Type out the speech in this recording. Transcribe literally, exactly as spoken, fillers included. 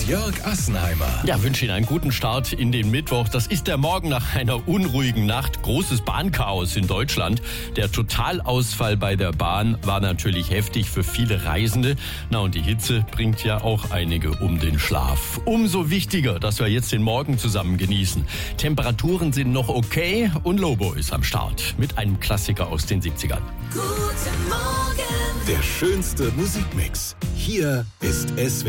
Jörg Assenheimer. Ja, wünsche Ihnen einen guten Start in den Mittwoch. Das ist der Morgen nach einer unruhigen Nacht. Großes Bahnchaos in Deutschland. Der Totalausfall bei der Bahn war natürlich heftig für viele Reisende. Na, und die Hitze bringt ja auch einige um den Schlaf. Umso wichtiger, dass wir jetzt den Morgen zusammen genießen. Temperaturen sind noch okay und Lobo ist am Start mit einem Klassiker aus den siebzigern. Guten Morgen. Der schönste Musikmix. Hier ist S W R.